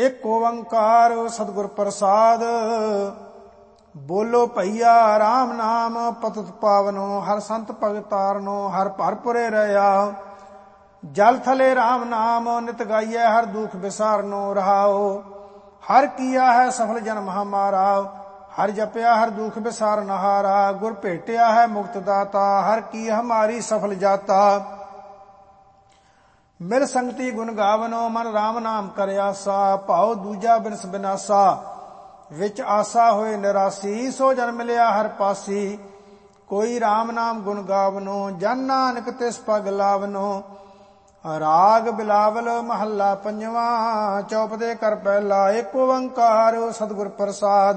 एक ओंकार सतगुर प्रसाद। बोलो भैया राम नाम पतित पावनो, हर संत भगत तारनो, हर भरपुरे रया। जल थले राम नाम नित गाइए, हर दुख विसारनो रहाओ। हर किया है सफल जन्म हमारा, हर जपया हर दुख विसार नहारा। गुर भेटिया है मुक्त दाता, हर की हमारी सफल जाता। मिल संगति गुण गावनो, मन राम नाम कर आसा। भाव दूजा बिनस बिनासा, विच आसा होए निरासी। सो जन मिलिया हर पासी, कोई राम नाम गुण गावनो। जन नानक तिस पग लावनो। राग बिलावल महला पंजवा, चौपदे कर पहला। एक ओंकार सतगुर प्रसाद।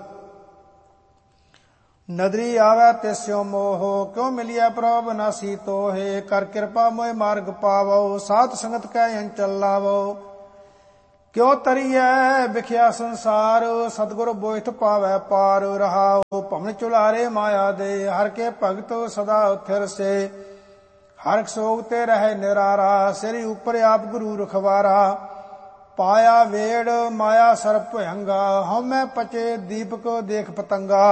नदरी आवे तिस्यो मोह, क्यों मिलिया प्रभ नासी तोहे। कर कृपा मोय मार्ग पावो, सात संगत कै अंचल लावो। क्यों तरियै बिख्या संसार, सतगुर बोहित पावै पार। रहाओ भवन चुलारे माया दे, हर के भगत सदा उथिर से। हर सोग ते रहे निरारा, सिर ऊपर आप गुरु रखवारा। पाया वेड़ माया सर्प भयंगा, हमै पचे दीपक देख पतंगा।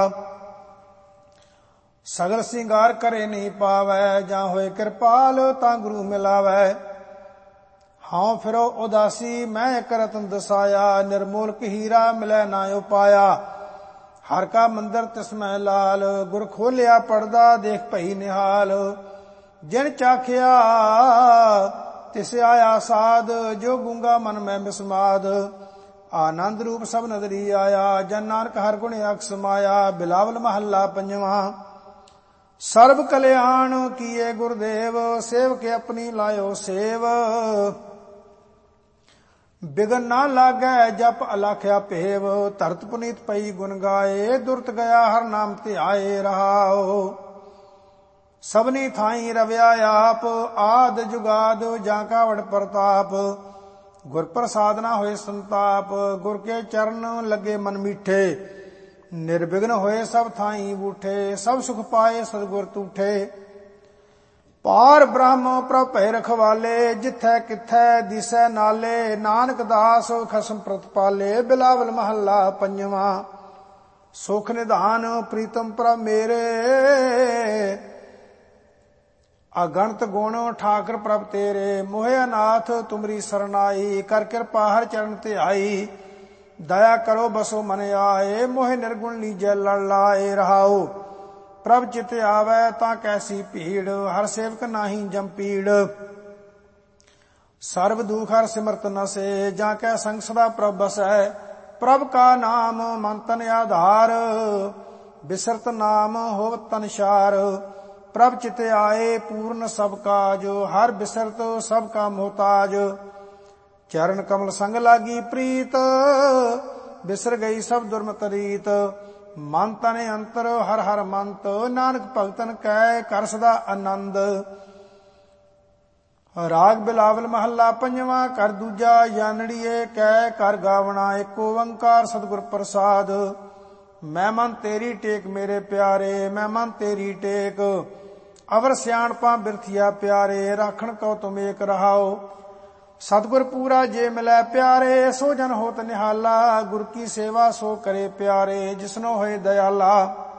सगल सिंगार करे नहीं पावै, जां होए कृपाल तां गुरु मिलावै। हाँ फिरो उदासी मैं एक रतन दसाया, निर्मोलक हीरा मिलै ना उपाया। हर का मंदिर तिसमै लाल, गुर खोलिया पड़दा देख भई निहाल। जिन चाखिया तिस आया साध, जो गूंगा मन में बिस्माद। आनंद रूप सब नदरी आया, जन नानक हर गुण अख समाया। बिलावल महला पंजवा। सर्व कल्याण किए गुरुदेव, सेवक अपनी लायो सेव। बिगन ना लागै जप अलाख्या पेव, धरत पुनीत पई गुण गाए। दुरत गया हर नाम ध्याए रहाओ। सबनी थाई रव्या आप, आद जुगाद जाका वड प्रताप। गुर प्रसाद ना होए संताप, गुर के चरण लगे मन मीठे। निर्विघ्न होए सब थाई बूठे, सब सुख पाए सतगुर तूठे। पार ब्रह्म प्रभ भय रखवाले, जिथै किथै दिसै नाले। नानक दास खसम प्रतिपाले, बिलावल महला पंजवा। सुख निधान प्रीतम प्रभ मेरे, अगणत गुण ठाकर प्रभ तेरे। मोहे अनाथ तुमरी सरनाई, कर कृपा हर चरण ते आई। दया करो बसो मन आए, मोहे निर्गुण लीजै लड़ लाए। रहाओ प्रभ चित आवे तां कैसी भीड़, हर सेवक नाही जम पीड़। सर्व दुख हर सिमरत नसे, जाकै संग सदा प्रभ बसै। प्रभ का नाम मन तन आधार, बिसरत नाम होवत तनसार। प्रभ चित आए पूर्ण सब काज, हर बिसरत सब का मोहताज। चरण कमल संग लागी प्रीत, बिसर गई सब दुर्मत रीत। मन तन अंतर हर हर मंत, नानक भगतन कै कर सदा आनंद। राग बिलावल महला पंजवा। कर दूजा जानड़िए कै कर गावना, एक ओंकार सतगुर प्रसाद। मैं मन तेरी टेक मेरे प्यारे, मैं मन तेरी टेक। अवर सियाणपा बिरथिया प्यारे, राखण को तुम एक रहाओ। सतगुर पूरा जे मिलै प्यारे, सो जन होत निहाला। गुर की सेवा सो करे प्यारे, जिसनो होए दयाला।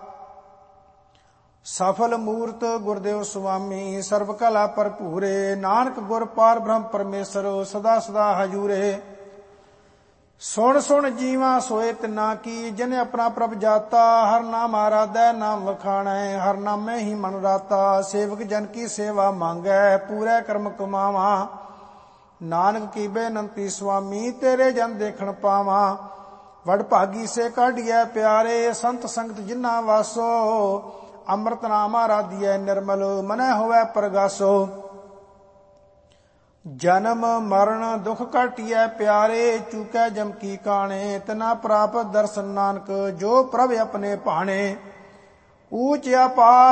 सफल मूर्त गुरदेव स्वामी, सर्व कला भरपूरे। नानक गुर पार ब्रह्म परमेश्वर, सदा सदा हजूरे। सुन सुन जीवा सोए तिना की, जिन्हें अपना प्रभ जाता। हर नाम आराधै नाम वखाणै, हर नाम में ही मन राता। सेवक जन की सेवा मांगै, पूरे कर्म कमावा। नानक की बेनंती स्वामी, तेरे जन देखण पावा। वड भागी से काढ़िए प्यारे, संत संगत जिन्ना वासो। अमृत नाम आराधिए निर्मल, मनै होवै प्रगासो। जन्म मरण दुख काटिए प्यारे, चूकै जम की काणे। तना प्राप्त दर्शन नानक, जो प्रभ अपने भाणे। ऊंच अपार